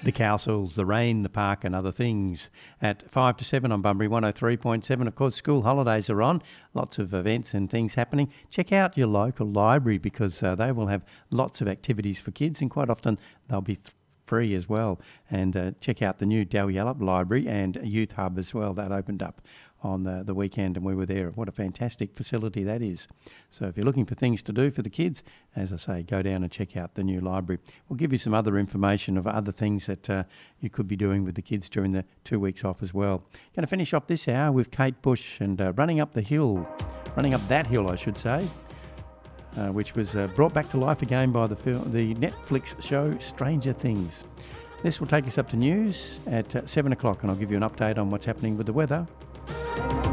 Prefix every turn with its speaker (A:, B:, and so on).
A: The Cowsills, the rain, the park and other things at 5 to 7 on Bunbury 103.7. Of course, school holidays are on. Lots of events and things happening. Check out your local library because they will have lots of activities for kids and quite often they'll be free as well. And check out the new Dalyellup Library and Youth Hub as well. That opened up on the weekend and we were there. What a fantastic facility that is. So if you're looking for things to do for the kids, as I say, go down and check out the new library. We'll give you some other information of other things that you could be doing with the kids during the 2 weeks off as well. Going to finish off this hour with Kate Bush and running up that hill, I should say, which was brought back to life again by the Netflix show Stranger Things. This will take us up to news at 7 o'clock and I'll give you an update on what's happening with the weather.